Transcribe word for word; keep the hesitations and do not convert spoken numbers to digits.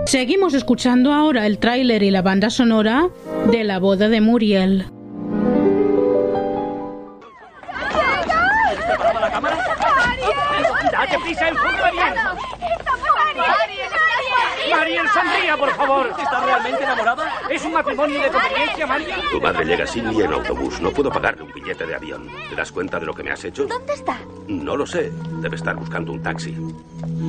Seguimos escuchando ahora el tráiler y la banda sonora de La boda de Muriel. ¿Preparada la cámara? ¡Date prisa, enfoca bien! ¡Mariel, sonría, por favor! ¿Estás realmente enamorada? ¿Es un matrimonio de conveniencia, Mariel? Tu madre llega sin mí en autobús. No puedo pagarle un billete de avión. ¿Te das cuenta de lo que me has hecho? ¿Dónde está? No lo sé. Debe estar buscando un taxi.